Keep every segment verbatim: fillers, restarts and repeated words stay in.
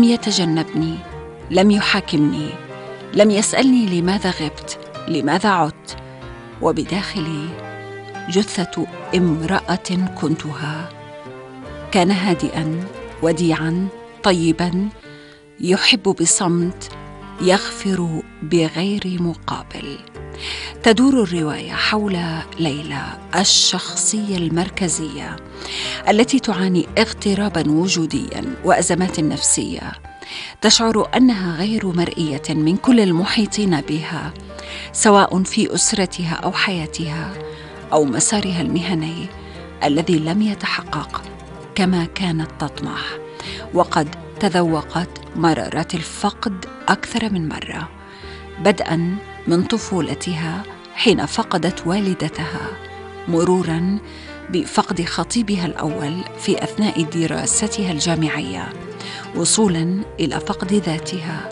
يتجنبني، لم يحاكمني، لم يسألني لماذا غبت، لماذا عدت. وبداخلي جثة امرأة كنتها. كان هادئاً وديعاً طيباً، يحب بصمت، يغفر بغير مقابل. تدور الرواية حول ليلى، الشخصية المركزية التي تعاني اغتراباً وجودياً وأزمات نفسية، تشعر أنها غير مرئية من كل المحيطين بها، سواء في أسرتها أو حياتها أو مسارها المهني الذي لم يتحقق كما كانت تطمح. وقد تذوقت مرارات الفقد أكثر من مرة، بدءاً من طفولتها حين فقدت والدتها، مروراً بفقد خطيبها الأول في أثناء دراستها الجامعية، وصولاً إلى فقد ذاتها،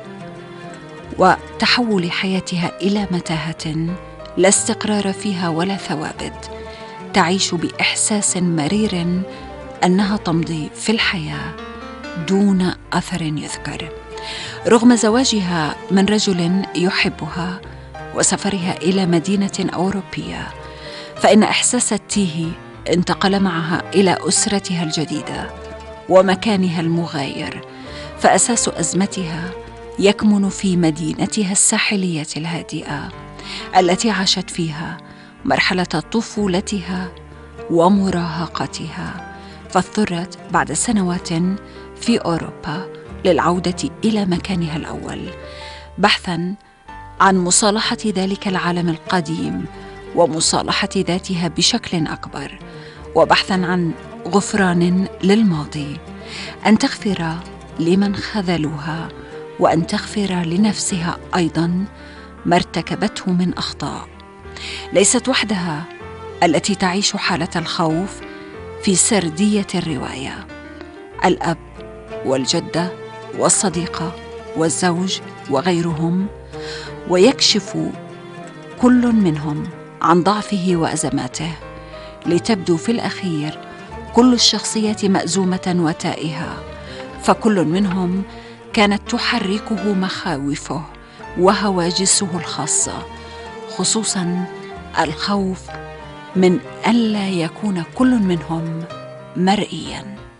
وتحول حياتها إلى متاهة لا استقرار فيها ولا ثوابت، تعيش بإحساس مرير أنها تمضي في الحياة دون أثر يذكر. رغم زواجها من رجل يحبها وسفرها إلى مدينة أوروبية، فإن إحساس التيه انتقل معها إلى أسرتها الجديدة ومكانها المغاير، فأساس أزمتها يكمن في مدينتها الساحلية الهادئة التي عاشت فيها مرحلة طفولتها ومراهقتها، فاضطرت بعد سنوات في أوروبا للعودة إلى مكانها الأول، بحثاً عن مصالحة ذلك العالم القديم ومصالحة ذاتها بشكل أكبر، وبحثاً عن غفران للماضي، أن تغفر لمن خذلوها، وأن تغفر لنفسها أيضاً ما ارتكبته من أخطاء. ليست وحدها التي تعيش حالة الخوف في سردية الرواية، الأب والجدة والصديقة والزوج وغيرهم، ويكشف كل منهم عن ضعفه وأزماته، لتبدو في الأخير كل الشخصيات مأزومة وتائهة، فكل منهم كانت تحركه مخاوفه وهواجسه الخاصة، خصوصاً الخوف من ألا يكون كل منهم مرئياً.